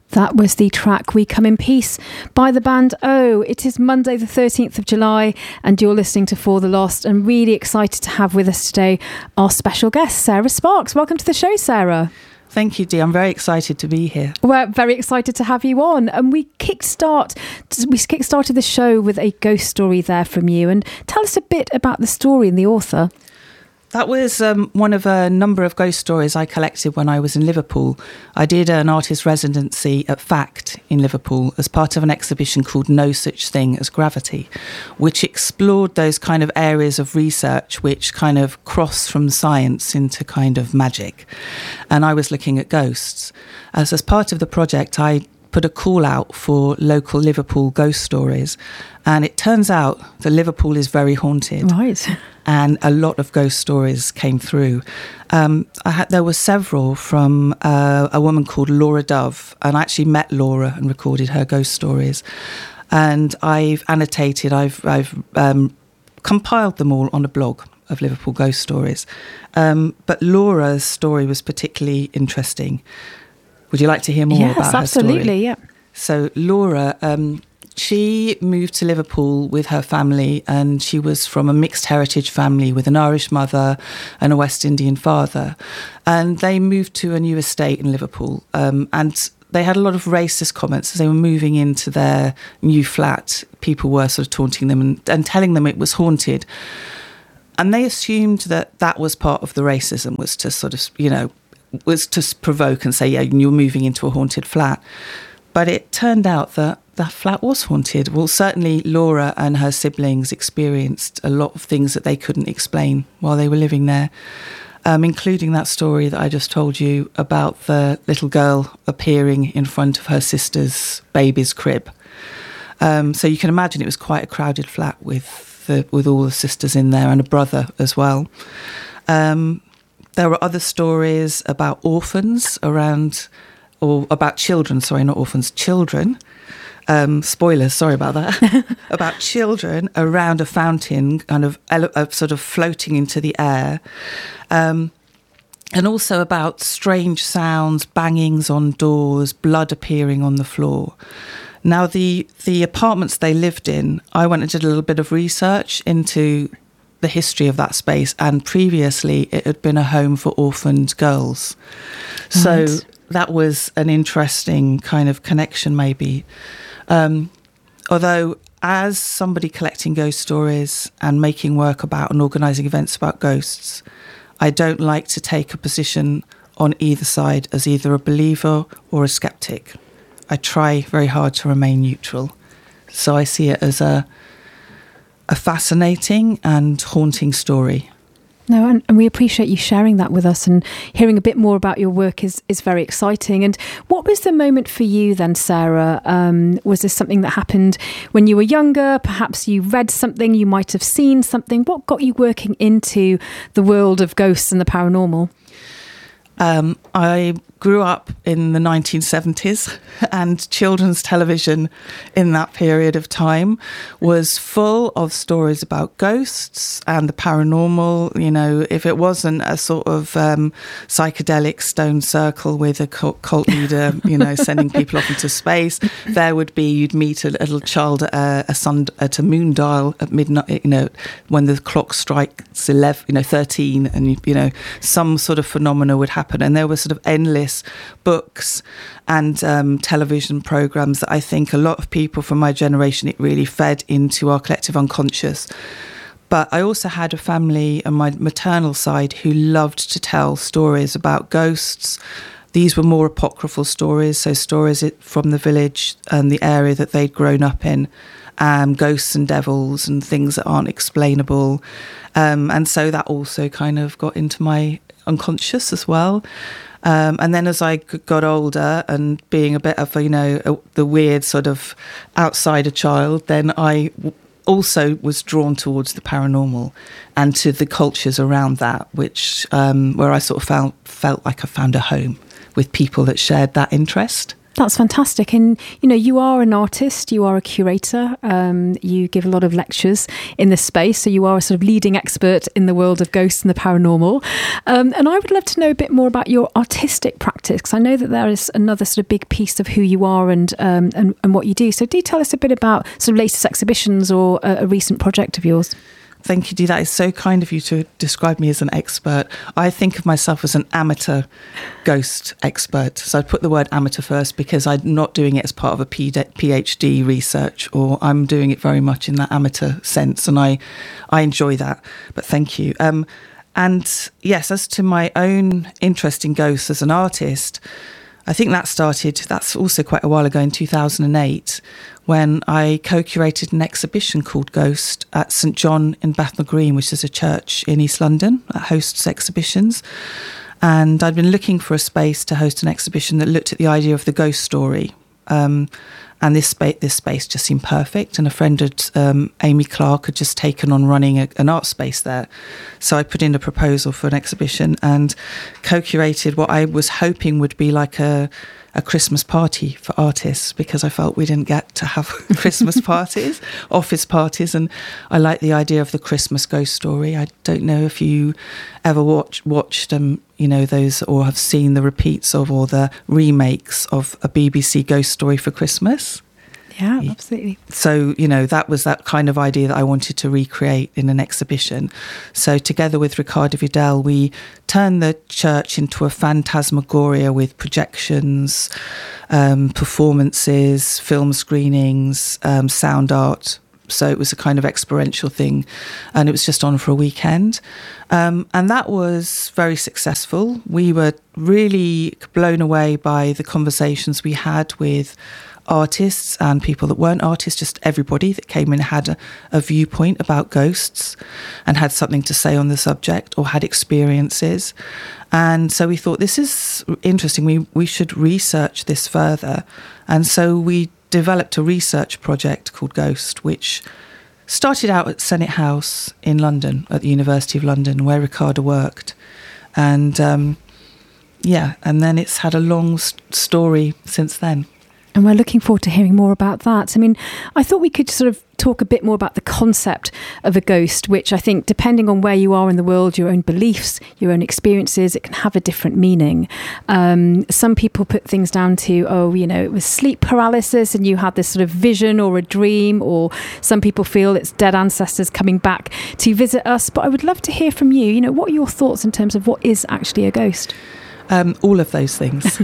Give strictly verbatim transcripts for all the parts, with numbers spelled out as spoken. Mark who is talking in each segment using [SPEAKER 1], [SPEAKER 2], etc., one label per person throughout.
[SPEAKER 1] That was the track We Come in Peace by the band O. It is Monday the thirteenth of July and you're listening to For the Lost. I'm really excited to have with us today our special guest, Sarah Sparks. Welcome to the show, Sarah.
[SPEAKER 2] Thank you, Dee. I'm very excited to be here.
[SPEAKER 1] We're very excited to have you on. And we kickstart, we kickstarted the show with a ghost story there from you. And tell us a bit about the story and the author.
[SPEAKER 2] That was um, one of a number of ghost stories I collected when I was in Liverpool. I did an artist residency at FACT in Liverpool as part of an exhibition called No Such Thing as Gravity, which explored those kind of areas of research which kind of cross from science into kind of magic. And I was looking at ghosts. As, as part of the project, I put a call out for local Liverpool ghost stories. And it turns out that Liverpool is very haunted.
[SPEAKER 1] Right.
[SPEAKER 2] And a lot of ghost stories came through. Um, I had, there were several from uh, a woman called Laura Dove. And I actually met Laura and recorded her ghost stories. And I've annotated, I've, I've um, compiled them all on a blog of Liverpool ghost stories. Um, but Laura's story was particularly interesting. Would you like to hear more
[SPEAKER 1] yes,
[SPEAKER 2] about her story?
[SPEAKER 1] Yes, absolutely, yeah.
[SPEAKER 2] So Laura, um, she moved to Liverpool with her family, and she was from a mixed heritage family with an Irish mother and a West Indian father. And they moved to a new estate in Liverpool, um, and they had a lot of racist comments as they were moving into their new flat. People were sort of taunting them and, and telling them it was haunted. And they assumed that that was part of the racism, was to sort of, you know, was to provoke and say, yeah, you're moving into a haunted flat. But it turned out that that flat was haunted. Well, certainly Laura and her siblings experienced a lot of things that they couldn't explain while they were living there, um, including that story that I just told you about the little girl appearing in front of her sister's baby's crib. Um, so you can imagine it was quite a crowded flat with the, with all the sisters in there and a brother as well. Um, There were other stories about orphans around, or about children, sorry, not orphans, children. Um, spoilers, sorry about that. About children around a fountain, kind of ele- uh, sort of floating into the air. Um, and also about strange sounds, bangings on doors, blood appearing on the floor. Now, the, the apartments they lived in, I went and did a little bit of research into the history of that space, and previously it had been a home for orphaned girls. Right. So that was an interesting kind of connection, maybe. Um, although, as somebody collecting ghost stories and making work about and organising events about ghosts, I don't like to take a position on either side as either a believer or a skeptic. I try very hard to remain neutral. So I see it as a a fascinating and haunting story.
[SPEAKER 1] No, and, and we appreciate you sharing that with us, and hearing a bit more about your work is, is very exciting. And what was the moment for you then, Sarah? Um, was this something that happened when you were younger? Perhaps you read something, you might have seen something. What got you working into the world of ghosts and the paranormal?
[SPEAKER 2] Um, I grew up in the nineteen seventies, and children's television in that period of time was full of stories about ghosts and the paranormal. You know, if it wasn't a sort of um, psychedelic stone circle with a cult leader, you know, sending people off into space, there would be, you'd meet a little child at a, a sun, at a moon dial at midnight, you know, when the clock strikes eleven, you know, thirteen, and, you, you know, some sort of phenomena would happen. And there were sort of endless books and um, television programs that I think a lot of people from my generation, it really fed into our collective unconscious. But I also had a family on my maternal side who loved to tell stories about ghosts. These were more apocryphal stories, so stories from the village and the area that they'd grown up in, um, ghosts and devils and things that aren't explainable. Um, and so that also kind of got into my unconscious as well. Um, and then as I got older and being a bit of, a, you know, a, the weird sort of outsider child, then I also was drawn towards the paranormal and to the cultures around that, which um, where I sort of found, felt like I found a home with people that shared that interest.
[SPEAKER 1] That's fantastic. And, you know, you are an artist, you are a curator, um, you give a lot of lectures in this space, so you are a sort of leading expert in the world of ghosts and the paranormal. Um, and I would love to know a bit more about your artistic practice, because I know that there is another sort of big piece of who you are and, um, and, and what you do. So do tell us a bit about some latest exhibitions or a, a recent project of yours.
[SPEAKER 2] Thank you, Dee. That is so kind of you to describe me as an expert. I think of myself as an amateur ghost expert. So I'd put the word amateur first because I'm not doing it as part of a PhD research, or I'm doing it very much in that amateur sense, and I, I enjoy that. But thank you. Um, and yes, as to my own interest in ghosts as an artist, I think that started, that's also quite a while ago, in two thousand eight, when I co-curated an exhibition called Ghost at St John in Bethnal Green, which is a church in East London that hosts exhibitions. And I'd been looking for a space to host an exhibition that looked at the idea of the ghost story. Um, and this, spa- this space just seemed perfect. And a friend, had, um, Amy Clark, had just taken on running a, an art space there. So I put in a proposal for an exhibition and co-curated what I was hoping would be like a, a Christmas party for artists, because I felt we didn't get to have Christmas parties, office parties. And I like the idea of the Christmas ghost story. I don't know if you ever watch, watched um, you know, those, or have seen the repeats of, or the remakes of a B B C ghost story for Christmas.
[SPEAKER 1] Yeah, absolutely.
[SPEAKER 2] So, you know, that was that kind of idea that I wanted to recreate in an exhibition. So together with Ricardo Vidal, we turned the church into a phantasmagoria with projections, um, performances, film screenings, um, sound art. So it was a kind of experiential thing, and it was just on for a weekend. Um, and that was very successful. We were really blown away by the conversations we had with artists and people that weren't artists, just everybody that came in had a, a viewpoint about ghosts and had something to say on the subject or had experiences. And so we thought, this is interesting, we, we should research this further. And so we developed a research project called Ghost, which started out at Senate House in London, at the University of London, where Ricardo worked. And um, yeah, and then it's had a long st- story since then.
[SPEAKER 1] And we're looking forward to hearing more about that. I mean, I thought we could sort of talk a bit more about the concept of a ghost, which I think, depending on where you are in the world, your own beliefs, your own experiences, it can have a different meaning. Um, some people put things down to, oh, you know, it was sleep paralysis and you had this sort of vision or a dream, or some people feel it's dead ancestors coming back to visit us. But I would love to hear from you. You know, what are your thoughts in terms of what is actually a ghost?
[SPEAKER 2] Um, all of those things.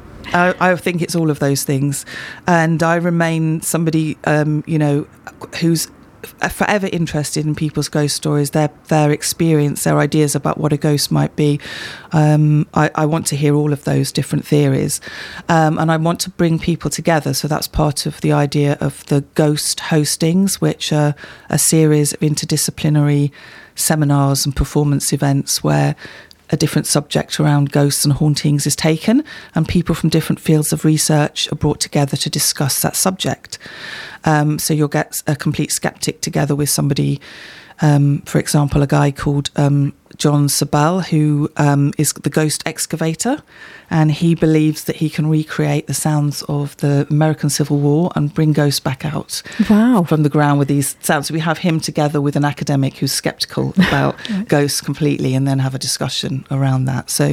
[SPEAKER 2] I, I think it's all of those things. And I remain somebody, um, you know, who's forever interested in people's ghost stories, their their experience, their ideas about what a ghost might be. Um, I, I want to hear all of those different theories. Um, and I want to bring people together. So that's part of the idea of the Ghost Hostings, which are a series of interdisciplinary seminars and performance events where a different subject around ghosts and hauntings is taken, and people from different fields of research are brought together to discuss that subject. Um, so you'll get a complete skeptic together with somebody, um, for example, a guy called um, John Sabel, who um, is the ghost excavator, and he believes that he can recreate the sounds of the American Civil War and bring ghosts back out
[SPEAKER 1] wow.
[SPEAKER 2] from the ground with these sounds. So we have him together with an academic who's sceptical about right. ghosts completely, and then have a discussion around that. So,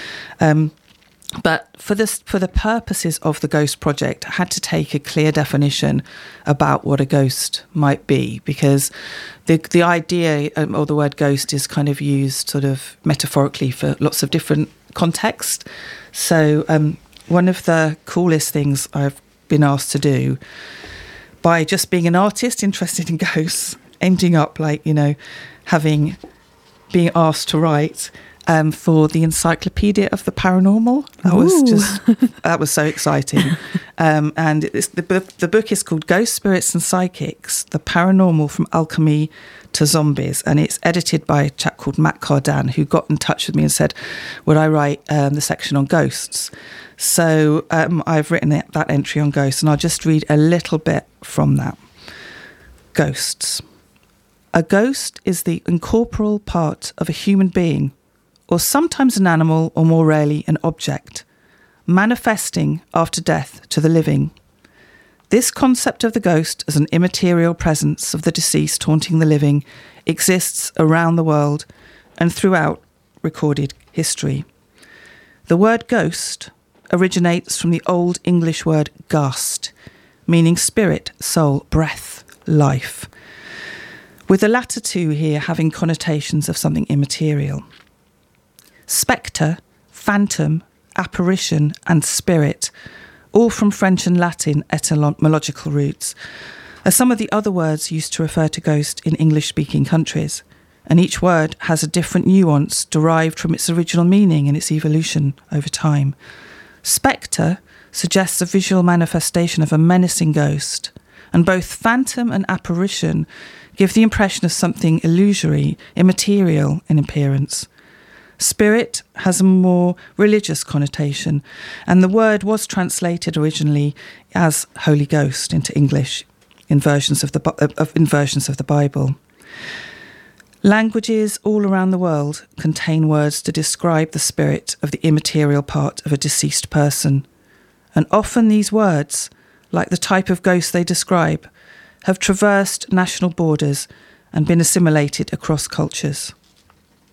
[SPEAKER 2] um, but for this, for the purposes of the Ghost Project, I had to take a clear definition about what a ghost might be, because the the idea um, or the word ghost is kind of used sort of metaphorically for lots of different contexts. So um, one of the coolest things I've been asked to do, by just being an artist interested in ghosts, ending up like, you know, having being asked to write Um, for the Encyclopedia of the Paranormal. That Ooh. was just, that was so exciting. Um, and it's, the, the book is called Ghosts, Spirits and Psychics, The Paranormal from Alchemy to Zombies. And it's edited by a chap called Matt Cardan, who got in touch with me and said, would I write um, the section on ghosts? So um, I've written it, that entry on ghosts, and I'll just read a little bit from that. Ghosts. A ghost is the incorporeal part of a human being, or sometimes an animal, or more rarely an object. manifesting after death to the living. This concept of the ghost as an immaterial presence of the deceased haunting the living exists around the world and throughout recorded history. The word ghost originates from the Old English word ghast, meaning spirit, soul, breath, life, with the latter two here having connotations of something immaterial. Spectre, phantom, apparition and spirit, all from French and Latin etymological roots, are some of the other words used to refer to ghost in English-speaking countries, and each word has a different nuance derived from its original meaning and its evolution over time. Spectre suggests a visual manifestation of a menacing ghost, and both phantom and apparition give the impression of something illusory, immaterial in appearance. Spirit has a more religious connotation, and the word was translated originally as Holy Ghost into English in versions of the, in versions of the Bible. Languages all around the world contain words to describe the spirit of the immaterial part of a deceased person, and often these words, like the type of ghost they describe, have traversed national borders and been assimilated across cultures.